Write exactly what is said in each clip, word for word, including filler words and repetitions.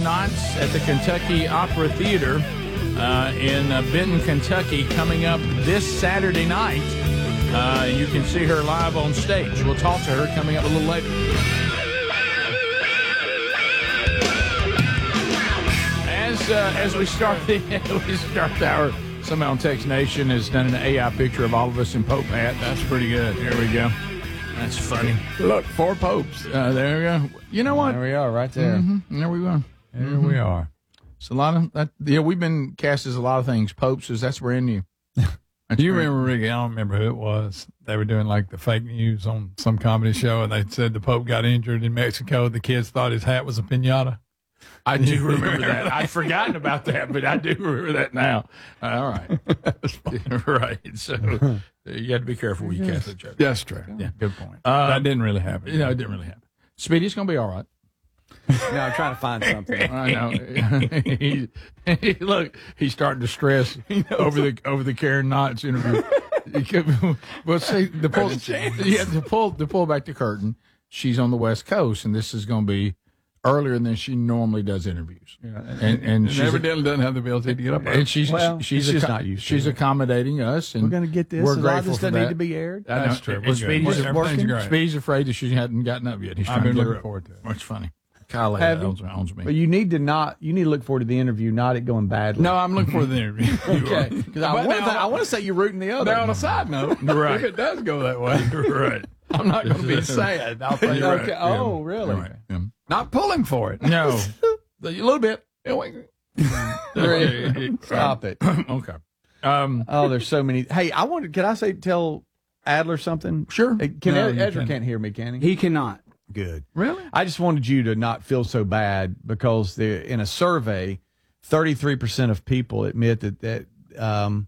Knots at the Kentucky Opera Theater uh, in uh, Benton, Kentucky, coming up this Saturday night. Uh, you can see her live on stage. We'll talk to her coming up a little later. As uh, as we start the we start the hour, somehow on Tex Nation has done an A I picture of all of us in Pope hat. That's pretty good. Here we go. That's funny. Look, four popes. Uh, there we go. You know what? There we are, right there. Mm-hmm. There we go. There mm-hmm. we are. It's a lot of that. Yeah, we've been cast as a lot of things. Popes is that's brand new. Do you remember, Ricky? I don't remember who it was. They were doing like the fake news on some comedy show, and they said the Pope got injured in Mexico. The kids thought his hat was a piñata. I do remember that. I'd forgotten about that, but I do remember that now. Uh, all right. Right. So you have to be careful when you cast that joke. That's true. Yeah, good point. Um, that didn't really happen. You know, it didn't really happen. Speedy, it's going to be all right. No, I'm trying to find something. I know. he, he, look, he's starting to stress over the over the Karen Knotts interview. Well, see, the pull, yeah, to pull to pull back the curtain. She's on the West Coast, and this is going to be earlier than she normally does interviews. Yeah, and, and, and she's evidently doesn't have the ability to get up. And she's well, she's, she's ac- not used to she's it. accommodating us, and We're going to get this. We're A lot of grateful this for doesn't that. need to be aired. I know. That's true. And We're Speedy's good. working. Everything's great. Speedy's afraid that she hadn't gotten up yet. He's trying I've been to get looking her up. forward to it. That's funny. Kyle Have owns, you? owns me. But you need to not. You need to look forward to the interview, not it going badly. No, I'm looking for the interview. Okay. Because I, But want now- to- I want to say you're rooting the other. Now, on a side note, Right. if it does go that way, Right. I'm not going to be sad. I'll tell you Okay. right. Oh, really? Right. Yeah. Not pulling for it. No. A little bit. Stop it. Okay. Um, Oh, there's so many. Hey, I wanted. Can I say tell Adler something? Sure. Hey, Can No, Ed- you Ezra can't. can't hear me, can he? He cannot. Good. Really? I just wanted you to not feel so bad because the, in a survey, thirty-three percent of people admit that, that um,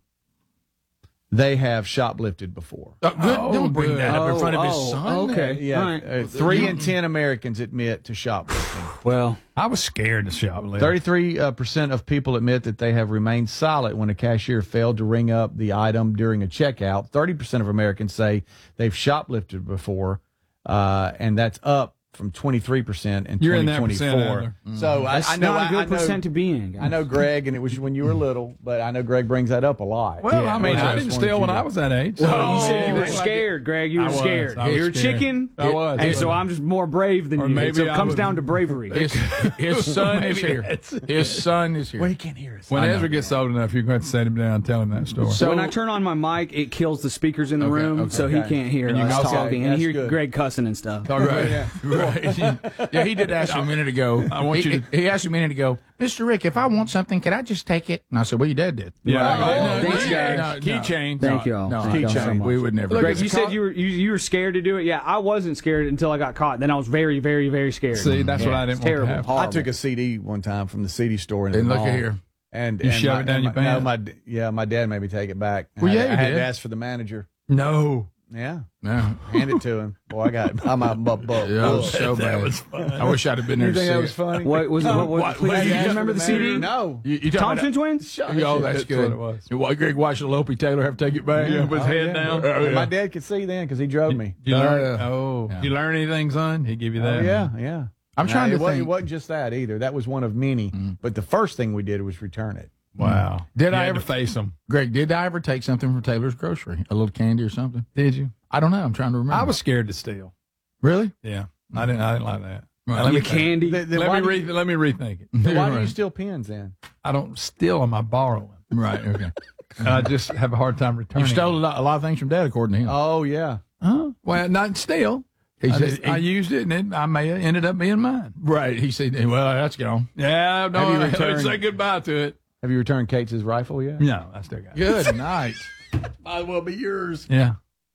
they have shoplifted before. oh, good. Oh, Don't bring good. that up in front of his Oh, son. oh, okay. Yeah, All right. uh, three in ten Americans admit to shoplifting. Well, I was scared to shoplift. thirty-three percent of people admit that they have remained silent when a cashier failed to ring up the item during a checkout. thirty percent of Americans say they've shoplifted before, uh, and that's up from twenty-three percent in You're in twenty that twenty-four. percent, Adler. So I, that's I know not I, a good I know, percent to be in. Guys. I know Greg, and it was when you were little, but I know Greg brings that up a lot. Well, Yeah, I mean, well, I just didn't wanted steal you when to- I was that age. Oh, You said you were like scared, Greg. You I were was. scared. I was You were scared. chicken. I was. And so I'm just more brave than Or you. maybe So it I comes was- down to bravery. His, his son is Maybe here. that's- His son is here. Well, he can't hear us. When I know. Ezra gets old enough, you're going to have to set him down and tell him that story. So when I turn on my mic, it kills the speakers in the Okay, room, okay, so he okay. can't hear And you us can also- talking, and that's hear good. Greg cussing and stuff. All right. Yeah. Right. Yeah, he did ask you a minute ago. I want he, you to- He asked you a minute ago, Mister Rick, if I want something, can I just take it? And I said, well, your dad did. Yeah. Right. No, Thanks, no, guys. no, Keychain. Thank No. y'all. No, Thank y'all so keychain. much. We would never. Look, do Greg, that. you said you were you, you were scared to do it. Yeah, I wasn't scared until I got caught. Then I was very, very, very scared. See, that's what Yeah, I didn't it's want terrible. to have. Horrible. I took a C D one time from the C D store in the And look mall. at here. And You and shove my, it down and your my, no, pants? my d- yeah, my dad made me take it back. Well, I, yeah, had- he I had did. to ask for the manager. No. Yeah, No. hand it to him. Boy, I got I'm out butt butt. Yeah, that was so That bad. was fun. I wish I'd have been there You to think see that was it. funny? What was it? What, what, What- please, what- do you you remember the C D? No. You, you talking Thompson about- twins? Oh, that's That's good. what it was. Why Greg watched Opie Taylor have to take it back? Yeah, with his Oh, head yeah. down. Oh, yeah. My dad could see then because he drove me. You Uh, learn, oh, yeah. you learn anything, son? He give you that. Oh, yeah, yeah. I'm And trying I- to it wasn't, think. It wasn't just that either. That was one of many. But the first thing we did was return it. Wow. Did You I had ever to face him? Greg, did I ever take something from Taylor's Grocery? A little candy or something? Did you? I don't know. I'm trying to remember. I was scared to steal. Really? Yeah, I didn't. I didn't like that. Right. Let me You candy. Then- then let why me do you- re- let me rethink it. Why do Right. you steal pens then? I don't steal them. I borrow them. Right. Okay. And I just have a hard time returning. You stole a them. lot, a lot of things from Dad, according to him. Oh yeah. Huh? Well, not steal. He I, said, just, I used it, and it, I may have ended up being mine. right. He said, well, that's gone. Yeah, no, Have you I returned- say goodbye to it. Have you returned Kate's rifle yet? No, I still got it. Good night. Might as well be yours. Yeah.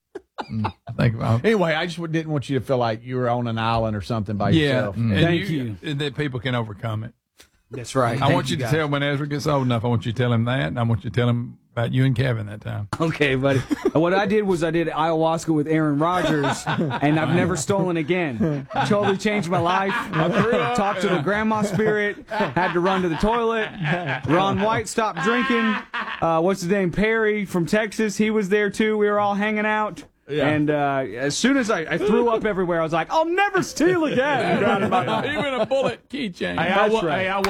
Mm, I think about Anyway, I just didn't want you to feel like you were on an island or something by yeah, yourself. and Thank you. and that people can overcome it. That's right. I want you to tell when Ezra gets old enough. I want you to tell him that, and I want you to tell him about you and Kevin that time. Okay, buddy. What I did was I did ayahuasca with Aaron Rodgers, and I've never stolen again. Totally changed my life. Talked to the grandma spirit. Had to run to the toilet. Ron White stopped drinking. Uh, what's his name? Perry from Texas. He was there too. We were all hanging out. Yeah. And uh, as soon as I, I threw up everywhere, I was like, I'll never steal again. Even a bullet keychain. Hey, I, That's wa- right. hey, I